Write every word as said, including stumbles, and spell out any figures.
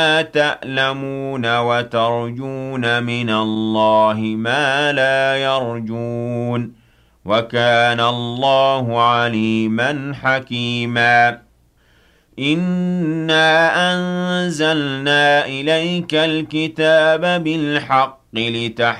تَأْلَمُونَ وَتَرْجُونَ مِنَ اللَّهِ مَا لَا يَرْجُونَ وَكَانَ اللَّهُ عَلِيمًا حَكِيمًا إِنَّا أَنزَلْنَا إِلَيْكَ الْكِتَابَ بِالْحَقِّ لِتَحْكُمَ